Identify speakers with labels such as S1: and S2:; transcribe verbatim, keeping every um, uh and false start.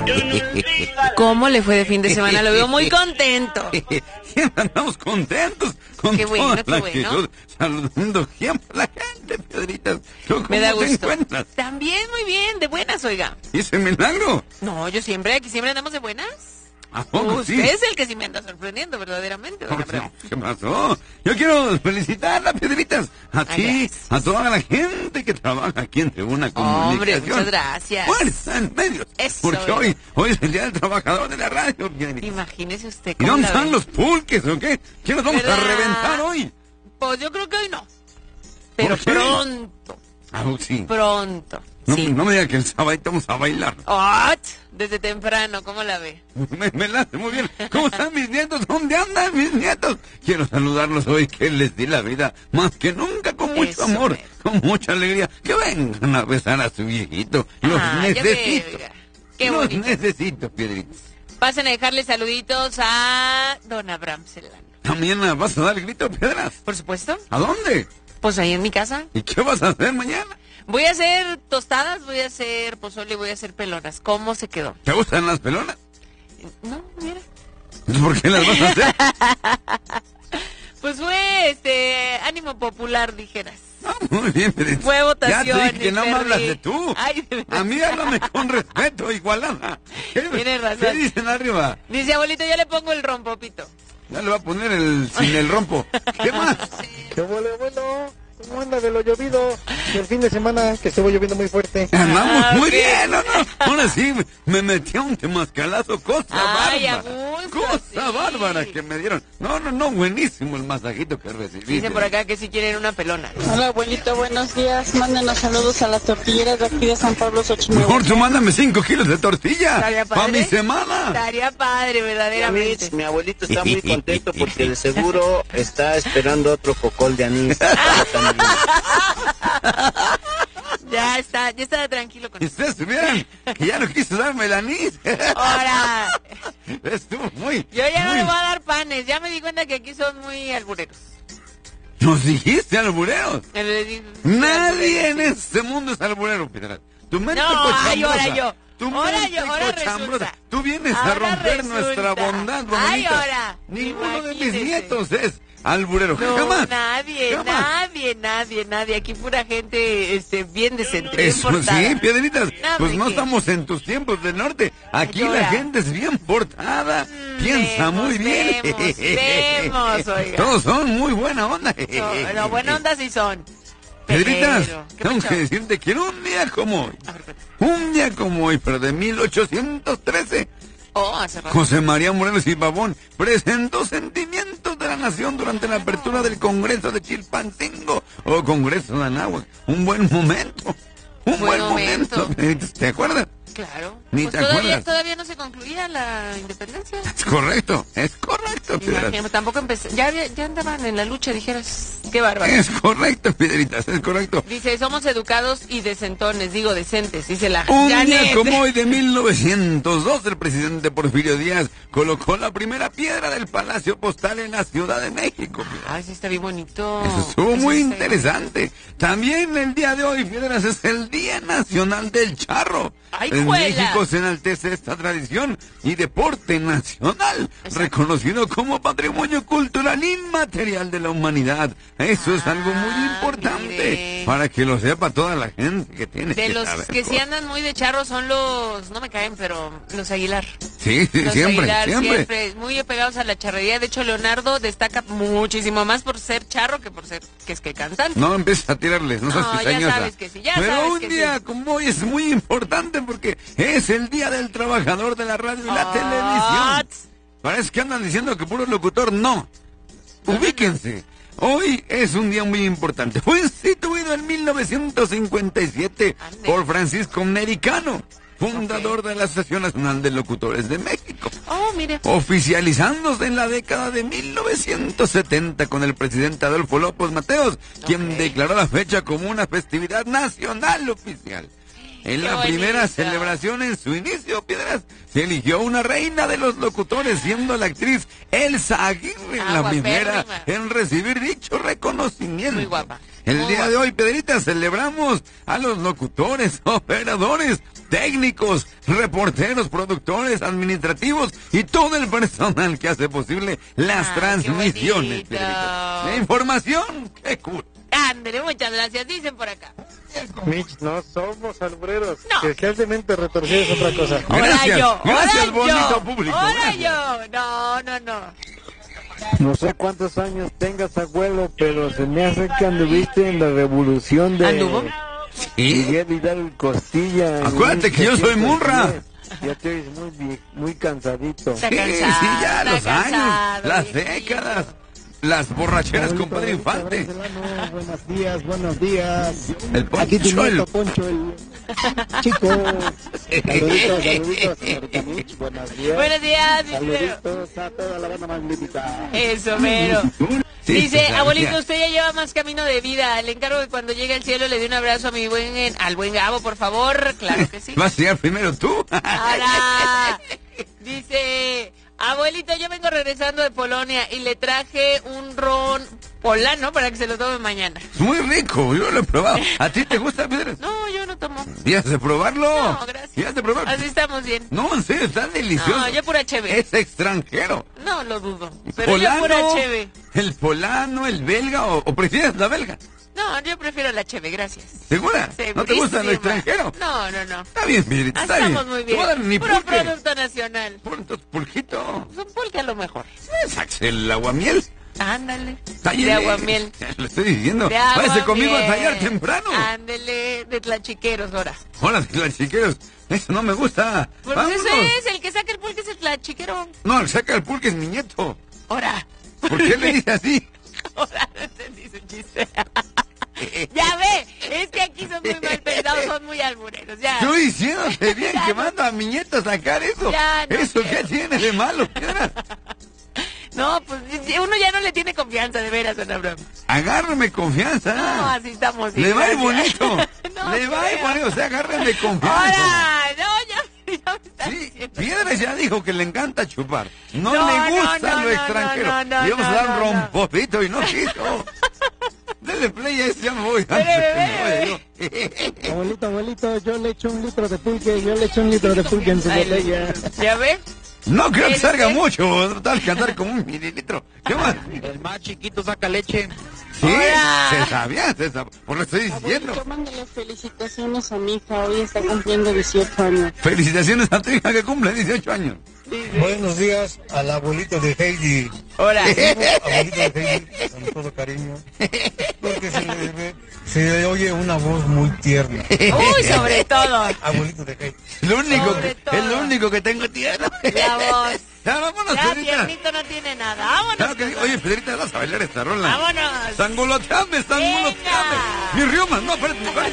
S1: ¿Cómo le fue de fin de semana? Lo veo muy contento.
S2: Siempre andamos contentos con
S1: qué bueno,
S2: toda
S1: qué
S2: la
S1: bueno.
S2: actitud, saludando siempre a la gente, Piedritas. ¿Cómo
S1: Me da
S2: te
S1: gusto.
S2: encuentras?
S1: También muy bien, de buenas, oiga.
S2: ¿Y ese milagro?
S1: No, yo siempre, aquí siempre andamos de buenas.
S2: ¿A poco
S1: Usted
S2: sí?
S1: es el que sí me anda sorprendiendo, verdaderamente.
S2: ¿Cómo
S1: doña
S2: no?
S1: Bram.
S2: ¿Qué pasó? Yo quiero felicitarla, Piedritas, a
S1: Ay,
S2: ti,
S1: gracias.
S2: a toda la gente que trabaja aquí en Tribuna
S1: Hombre,
S2: Comunicación.
S1: muchas gracias.
S2: Fuerza en medios.
S1: Eso,
S2: Porque
S1: oiga.
S2: hoy, hoy es el Día del Trabajador de la Radio, Piedritas.
S1: Imagínese usted
S2: ¿Y
S1: cómo
S2: dónde
S1: la
S2: están
S1: ve.
S2: los pulques o qué? ¿Qué nos vamos
S1: ¿Verdad?
S2: a reventar hoy?
S1: Pues yo creo que hoy no. Pero
S2: ¿Por qué?
S1: pronto,
S2: Ah, sí.
S1: pronto.
S2: No,
S1: Sí.
S2: no me diga que el sábado vamos a bailar.
S1: ¡Ot! Desde temprano, ¿cómo la ve?
S2: Me, me la hace muy bien. ¿Cómo están mis nietos? ¿Dónde andan mis nietos? Quiero saludarlos hoy, que les di la vida más que nunca, con mucho
S1: Eso,
S2: amor,
S1: mero.
S2: con mucha alegría. Que vengan a besar a su viejito. Los
S1: Ah, ya ve,
S2: necesito.
S1: oiga. Qué
S2: Los
S1: bonito.
S2: necesito, Piedritas.
S1: Pasen a dejarle saluditos a don Abraham Celano.
S2: ¿También ah, vas a dar el grito, Piedras?
S1: Por supuesto.
S2: ¿A dónde?
S1: Pues ahí en mi casa.
S2: ¿Y qué vas a hacer mañana?
S1: Voy a hacer tostadas, voy a hacer pozole, voy a hacer pelonas. ¿Cómo se quedó?
S2: ¿Te gustan las pelonas?
S1: No, mira.
S2: ¿Por qué las vas a hacer?
S1: Pues fue este ánimo popular, dijeras.
S2: Ah, muy bien, Piedritas.
S1: Fue votación.
S2: Ya te dije que
S1: y
S2: no
S1: me
S2: me hablas
S1: rí.
S2: de tú.
S1: Ay, de verdad.
S2: A mí háblame con respeto, igualada. ¿Qué,
S1: Tienes razón.
S2: ¿Qué dicen arriba?
S1: Dice, abuelito, ya le pongo el rompopito.
S2: Ya le va a poner el sin el rompo. ¿Qué más?
S3: ¿Qué huele, abuelo? ¿Cómo anda de lo llovido? Y el fin de semana que estuvo lloviendo muy fuerte.
S2: Andamos
S1: Ah,
S2: muy
S1: ok.
S2: bien, ¿no? no. Ahora sí, me- me metí a un temazcalazo, cosa
S1: Ay, a
S2: bárbara.
S1: gusto,
S2: Cosa
S1: sí.
S2: bárbara que me dieron. No, no, no, buenísimo el masajito que recibí.
S1: Dicen por acá que si quieren una pelona.
S4: Hola abuelito, buenos días. Mándenos saludos a las tortilleras de aquí de San Pablo Xochimilco.
S2: Mejor tú mándame cinco kilos de tortilla.
S1: ¿Estaría
S2: Para
S1: padre?
S2: mi semana.
S1: Estaría padre, verdaderamente.
S5: Mi abuelito está muy contento porque de seguro está esperando otro cocol de anís.
S1: Ya está, ya está tranquilo con
S2: Y
S1: eso.
S2: ustedes supieran que ya no quiso darme el anís.
S1: Ahora,
S2: Estuvo muy.
S1: yo ya no
S2: muy-
S1: le voy a dar panes. Ya me di cuenta que aquí son muy albureros.
S2: Nos dijiste albureros.
S1: Le di-
S2: Nadie en
S1: albureros, sí.
S2: este mundo es alburero, Piedad. Tu mente
S1: No,
S2: cochambrosa.
S1: ay, ahora yo.
S2: Tu
S1: Ahora
S2: mente
S1: yo, ahora
S2: cochambrosa.
S1: resulta.
S2: Tú vienes a
S1: Ahora
S2: romper
S1: resulta.
S2: nuestra bondad,
S1: Ay,
S2: bonita.
S1: ahora.
S2: Ninguno de mis
S1: Imagínese.
S2: nietos es alburero.
S1: No,
S2: Jamás.
S1: nadie,
S2: Jamás.
S1: nadie, nadie, nadie. Aquí pura gente este, bien decente, bien
S2: Eso
S1: portada.
S2: sí, Piedritas,
S1: No,
S2: pues
S1: hombre,
S2: no
S1: ¿qué?
S2: estamos en tus tiempos del norte. Aquí
S1: Llora.
S2: la gente es bien portada,
S1: Mm,
S2: piensa
S1: vemos,
S2: muy bien.
S1: vemos, vemos, oiga.
S2: Todos son muy buena onda.
S1: No, no, buena onda sí son.
S2: Piedritas,
S1: Pero, ¿qué
S2: tengo
S1: pasó?
S2: que decirte que en un día como hoy,
S1: A ver, cuéntame.
S2: un día como hoy, pero de mil ochocientos trece,
S1: Oh, hace rato.
S2: José María Morelos y Pavón presentó Sentimientos de la Nación durante la apertura del Congreso de Chilpancingo o Congreso de Anáhuac. Un buen momento. Un
S1: Buen
S2: buen momento.
S1: momento.
S2: ¿Te acuerdas?
S1: Claro.
S2: Ni
S1: Pues
S2: te
S1: todavía,
S2: acuerdas.
S1: todavía no se concluía la independencia.
S2: Es correcto, es correcto, Piedras.
S1: Imagínate, tampoco empecé. Ya, había- ya andaban en la lucha, dijeras. Qué bárbaro.
S2: Es correcto, Piedritas, es correcto.
S1: Dice, somos educados y decentones, digo decentes, dice la
S2: Un día
S1: Janet.
S2: como hoy de mil novecientos dos, el presidente Porfirio Díaz colocó la primera piedra del Palacio Postal en la Ciudad de México. Piedras.
S1: Ay, sí está bien bonito.
S2: Eso estuvo
S1: Eso
S2: muy
S1: está bien
S2: interesante. También el día de hoy, Piedras, es el Día Nacional del Charro.
S1: ¡Ay,
S2: en
S1: juela!
S2: México se enaltece esta tradición y deporte nacional,
S1: Exacto.
S2: reconocido como patrimonio cultural inmaterial de la humanidad. Eso es algo muy
S1: Ah,
S2: importante,
S1: mire.
S2: para que lo sepa toda la gente que tiene
S1: De
S2: que
S1: los
S2: saber
S1: que sí
S2: cosas.
S1: andan muy de charro son los, no me caen, pero los Aguilar.
S2: Sí, sí,
S1: Los
S2: siempre,
S1: Aguilar,
S2: siempre.
S1: muy apegados a la charrería. De hecho, Leonardo destaca muchísimo más por ser charro que por ser que es que cantante.
S2: No empieces a tirarles, no seas
S1: No, ya
S2: cizañosa.
S1: sabes que sí, ya
S2: Pero
S1: sabes
S2: un
S1: que
S2: día
S1: sí.
S2: como hoy es muy importante porque es el Día del Trabajador de la Radio y la
S1: Ah,
S2: Televisión. Parece que andan diciendo que puro locutor, no. Ubíquense. Hoy es un día muy importante. Fue instituido en mil novecientos cincuenta y siete
S1: Ande.
S2: por Francisco Americano, fundador de la Asociación Nacional de Locutores de México.
S1: Oh, mire.
S2: Oficializándose en la década de mil novecientos setenta con el presidente Adolfo López Mateos, quien
S1: Ok.
S2: declaró la fecha como una festividad nacional oficial. En
S1: Qué
S2: la primera
S1: bonito.
S2: celebración, en su inicio, Piedras, se eligió una reina de los locutores, siendo la actriz Elsa Aguirre
S1: Ah,
S2: la primera
S1: guapérrima.
S2: en recibir dicho reconocimiento.
S1: Muy guapa.
S2: El
S1: Oh.
S2: día de hoy, Pedrita, celebramos a los locutores, operadores, técnicos, reporteros, productores, administrativos y todo el personal que hace posible las
S1: Ah, qué
S2: transmisiones,
S1: bonito.
S2: Pedrita. La información, qué cool.
S1: Ándale, muchas gracias, dicen por acá.
S3: Mitch, no somos albureros.
S1: No.
S3: Que seas de mente retorcida es otra cosa.
S2: Gracias,
S1: Ahora yo,
S2: gracias,
S1: ahora
S2: bonito
S1: yo,
S2: público,
S1: ahora
S2: gracias.
S1: yo. No, no, no.
S6: No sé cuántos años tengas, abuelo, pero se me hace que anduviste en la revolución de
S1: ¿Anduvo?
S2: ¿Y?
S6: Miguel Vidal Costilla. en
S2: Acuérdate que yo soy
S6: mil setecientos
S2: Munra.
S6: diez. Ya te oyes muy, vie- muy cansadito.
S1: Está
S2: Sí,
S1: cansado,
S2: sí, ya
S1: está
S2: los
S1: cansado,
S2: años, las
S1: viejito.
S2: décadas, las borracheras con Pedro
S3: Abuelito,
S2: Infante.
S3: abuelito, abuelito, buenos días, buenos días.
S2: El
S3: Aquí tu
S2: Poncho, el-
S3: nieto Poncho, el chico. Saluditos, saluditos, señorita Mitch, buenos días.
S1: Buenos días, Isidro.
S3: Saluditos a toda la banda magnífica.
S1: Eso, mero.
S2: Sí,
S1: Dice,
S2: pues,
S1: abuelito,
S2: ya.
S1: usted ya lleva más camino de vida. Le encargo que cuando llegue al cielo le dé un abrazo a mi buen, al buen Gabo, por favor. Claro que sí.
S2: ¿Vas a llegar primero tú?
S1: Ahora, dice, abuelito, yo vengo regresando de Polonia y le traje un ron polano para que se lo tome mañana.
S2: Es muy rico, yo lo he probado. ¿A ti te gusta, Pedro?
S1: No, yo no tomo.
S2: ¿Y has de probarlo?
S1: No, gracias.
S2: ¿Y has de probarlo?
S1: Así estamos bien.
S2: No, en serio, está delicioso.
S1: No, yo pura cheve.
S2: Es extranjero.
S1: No, lo dudo. Pero
S2: Polano,
S1: yo pura cheve.
S2: el polano, el belga, o, o prefieres la belga.
S1: No, yo prefiero la cheve, gracias.
S2: ¿Segura? ¿No te gusta lo
S1: Segurísima.
S2: extranjero?
S1: No, no, no.
S2: Está bien, Pedrito, está bien.
S1: Estamos muy
S2: Te voy a
S1: bien.
S2: dar mi
S1: Puro
S2: pulque.
S1: producto nacional.
S2: Por entonces, pulquito.
S1: Es un pulque a lo mejor.
S2: Sax el aguamiel.
S1: Ándale.
S2: Tállele.
S1: De aguamiel.
S2: Lo estoy diciendo.
S1: De
S2: Váyase
S1: aguamiel.
S2: conmigo a tallar temprano.
S1: Ándele, de tlachiqueros, ahora.
S2: Hola, tlachiqueros. Eso no me gusta.
S1: Pues
S2: Vámonos.
S1: eso es, el que saca el pulque es el tlachiquero.
S2: No, el saca el pulque es mi nieto.
S1: Ahora.
S2: ¿Por qué le dice así?
S1: Ahora no entendí su chiste. Ya ve, es que aquí son muy mal pensados, son muy albureros, ya.
S2: Estoy diciéndote bien
S1: Ya
S2: que
S1: no.
S2: mando a mi nieto a sacar eso.
S1: Ya no
S2: ¿Eso qué
S1: quiero.
S2: tiene de malo, piedra?
S1: No, pues uno ya no le tiene confianza, de veras, don Abraham.
S2: Agárrame confianza.
S1: No, así estamos bien,
S2: Le va a ir
S1: gracias.
S2: bonito.
S1: No
S2: Le va a ir
S1: creo.
S2: bonito. O sea, agárrame confianza.
S1: Ahora, no, ya, ya me está
S2: Sí,
S1: diciendo.
S2: Piedra ya dijo que le encanta chupar. No,
S1: No,
S2: le
S1: no,
S2: gusta
S1: no,
S2: lo
S1: no,
S2: extranjero.
S1: no, no,
S2: Le íbamos a
S1: no,
S2: dar un
S1: no, no.
S2: romposito y no quiso. Dele play a ese, ya me voy.
S1: Bebe,
S2: antes que
S1: bebe,
S2: me vaya yo.
S3: Abuelito, abuelito, yo le echo un litro de pulque, yo le echo un litro de pulque en su
S1: Ay,
S3: botella.
S1: ¿Ya ve?
S2: No creo que
S1: Este-
S2: salga mucho. Total, que andar como un mililitro. ¿Qué más?
S5: El más chiquito saca leche.
S2: Sí,
S1: Hola.
S2: se sabía, se sabía. Por lo estoy diciendo.
S4: Abuelito, mándale felicitaciones a mi hija, hoy está cumpliendo dieciocho años.
S2: Felicitaciones a tu hija que cumple dieciocho años.
S3: Buenos días al abuelito de Heidi.
S1: Hola.
S3: Abuelito de Heidi, con todo cariño. Porque se le, ve- se le oye una voz muy tierna.
S1: Uy, sobre todo.
S3: Abuelito de Heidi.
S2: Lo único
S1: Sobre
S2: que,
S1: todo.
S2: es lo único que tengo tierno.
S1: La voz.
S2: Ya, vámonos,
S1: Ya,
S2: Pedrita.
S1: tiernito no tiene nada. Vámonos.
S2: Claro que sí. Oye, Pedrita, vas a bailar esta rola.
S1: Vámonos.
S2: Sanguloteame, sanguloteame.
S1: Venga.
S2: Mi rioma, no, espérate, espérate.